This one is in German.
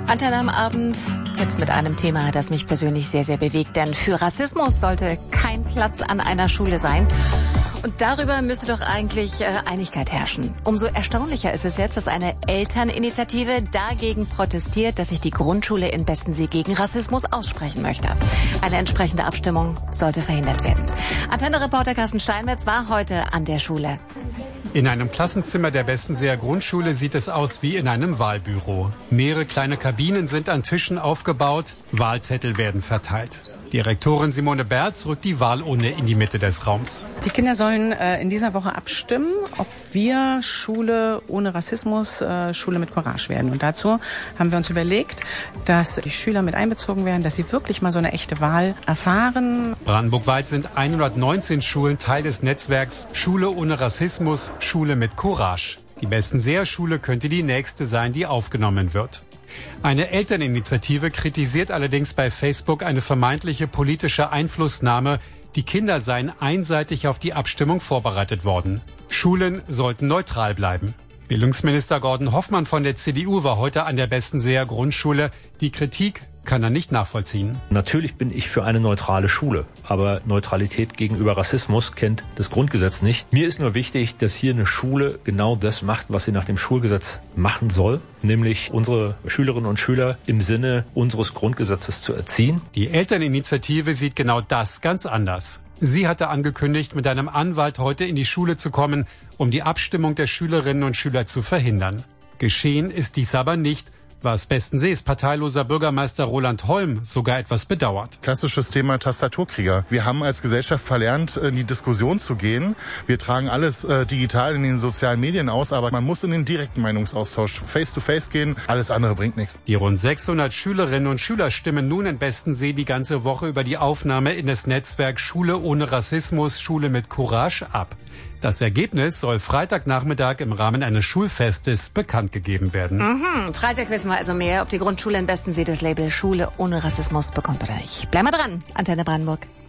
Antenne am Abend, jetzt mit einem Thema, das mich persönlich sehr, sehr bewegt. Denn für Rassismus sollte kein Platz an einer Schule sein. Und darüber müsste doch eigentlich Einigkeit herrschen. Umso erstaunlicher ist es jetzt, dass eine Elterninitiative dagegen protestiert, dass sich die Grundschule in Bestensee gegen Rassismus aussprechen möchte. Eine entsprechende Abstimmung sollte verhindert werden. Antenne-Reporter Carsten Steinmetz war heute an der Schule. In einem Klassenzimmer der Bestenseer Grundschule sieht es aus wie in einem Wahlbüro. Mehrere kleine Kabinen sind an Tischen aufgebaut, Wahlzettel werden verteilt. Direktorin Simone Berz rückt die Wahlurne in die Mitte des Raums. Die Kinder sollen in dieser Woche abstimmen, ob wir Schule ohne Rassismus, Schule mit Courage werden. Und dazu haben wir uns überlegt, dass die Schüler mit einbezogen werden, dass sie wirklich mal so eine echte Wahl erfahren. Brandenburgweit sind 119 Schulen Teil des Netzwerks Schule ohne Rassismus, Schule mit Courage. Die Bestenseer Schule könnte die nächste sein, die aufgenommen wird. Eine Elterninitiative kritisiert allerdings bei Facebook eine vermeintliche politische Einflussnahme. Die Kinder seien einseitig auf die Abstimmung vorbereitet worden. Schulen sollten neutral bleiben. Bildungsminister Gordon Hoffmann von der CDU war heute an der Bestenseer Grundschule. Die Kritik kann er nicht nachvollziehen. Natürlich bin ich für eine neutrale Schule, aber Neutralität gegenüber Rassismus kennt das Grundgesetz nicht. Mir ist nur wichtig, dass hier eine Schule genau das macht, was sie nach dem Schulgesetz machen soll, nämlich unsere Schülerinnen und Schüler im Sinne unseres Grundgesetzes zu erziehen. Die Elterninitiative sieht genau das ganz anders. Sie hatte angekündigt, mit einem Anwalt heute in die Schule zu kommen, um die Abstimmung der Schülerinnen und Schüler zu verhindern. Geschehen ist dies aber nicht, was Bestensees parteiloser Bürgermeister Roland Holm sogar etwas bedauert. Klassisches Thema Tastaturkrieger. Wir haben als Gesellschaft verlernt, in die Diskussion zu gehen. Wir tragen alles digital in den sozialen Medien aus, aber man muss in den direkten Meinungsaustausch face-to-face gehen. Alles andere bringt nichts. Die rund 600 Schülerinnen und Schüler stimmen nun in Bestensee die ganze Woche über die Aufnahme in das Netzwerk Schule ohne Rassismus, Schule mit Courage ab. Das Ergebnis soll Freitagnachmittag im Rahmen eines Schulfestes bekannt gegeben werden. Freitag wissen wir also mehr, ob die Grundschule in Bestensee das Label Schule ohne Rassismus bekommt oder nicht. Bleib mal dran, Antenne Brandenburg.